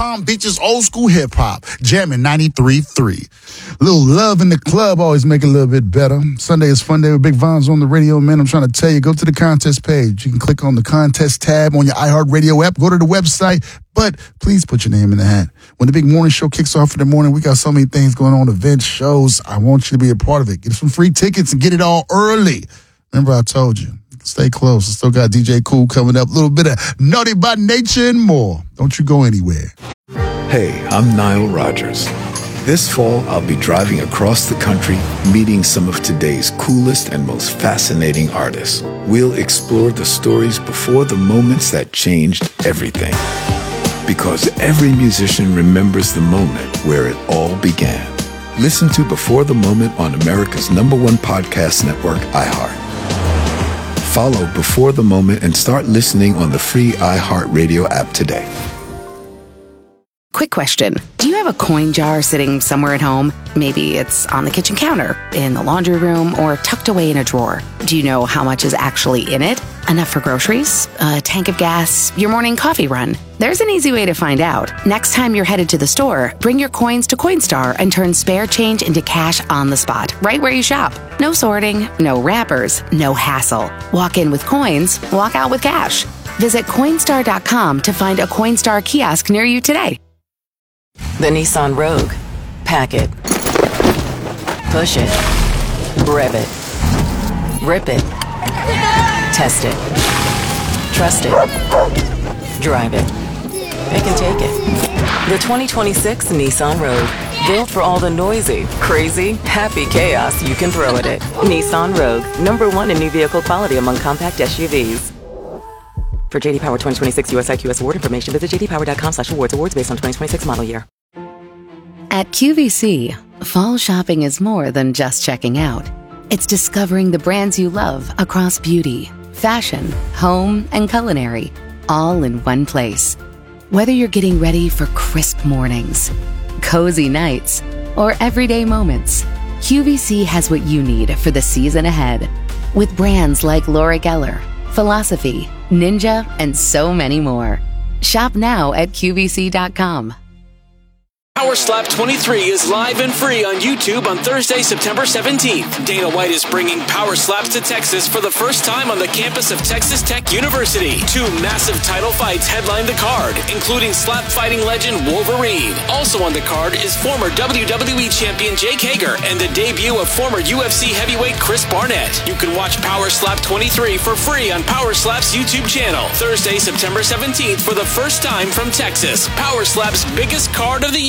Palm Beach's old school hip hop, jamming 93.3. Little love in the club always make it a little bit better. Sunday is fun day with Big Von's on the radio, man. I'm trying to tell you, go to the contest page. You can click on the contest tab on your iHeartRadio app. Go to the website, but please put your name in the hat. When the big morning show kicks off in the morning, we got so many things going on, events, shows. I want you to be a part of it. Get some free tickets and get it all early. Remember I told you, stay close. I still got DJ Cool coming up. A little bit of Naughty by Nature and more. Don't you go anywhere. Hey, I'm Nile Rodgers. This fall, I'll be driving across the country, meeting some of today's coolest and most fascinating artists. We'll explore the stories before the moments that changed everything. Because every musician remembers the moment where it all began. Listen to Before the Moment on America's #1 podcast network, iHeart. Follow Before the Moment and start listening on the free iHeartRadio app today. Quick question. Do you have a coin jar sitting somewhere at home? Maybe it's on the kitchen counter, in the laundry room, or tucked away in a drawer. Do you know how much is actually in it? Enough for groceries? A tank of gas? Your morning coffee run? There's an easy way to find out. Next time you're headed to the store, bring your coins to Coinstar and turn spare change into cash on the spot, right where you shop. No sorting, no wrappers, no hassle. Walk in with coins, walk out with cash. Visit Coinstar.com to find a Coinstar kiosk near you today. The Nissan Rogue. Pack it. Push it. Rev it. Rip it. Test it. Trust it. Drive it. Pick and take it. The 2026 Nissan Rogue. Built for all the noisy, crazy, happy chaos you can throw at it. Nissan Rogue. #1 in new vehicle quality among compact SUVs. For JD Power 2026 US IQS award information, visit jdpower.com/awards. Awards based on 2026 model year. At QVC, fall shopping is more than just checking out. It's discovering the brands you love across beauty, fashion, home, and culinary, all in one place. Whether you're getting ready for crisp mornings, cozy nights, or everyday moments, QVC has what you need for the season ahead. With brands like Laura Geller, Philosophy, Ninja, and so many more. Shop now at QVC.com. Power Slap 23 is live and free on YouTube on Thursday, September 17th. Dana White is bringing Power Slaps to Texas for the first time on the campus of Texas Tech University. 2 massive title fights headline the card, including slap fighting legend Wolverine. Also on the card is former WWE champion Jake Hager and the debut of former UFC heavyweight Chris Barnett. You can watch Power Slap 23 for free on Power Slap's YouTube channel. Thursday, September 17th for the first time from Texas. Power Slap's biggest card of the year.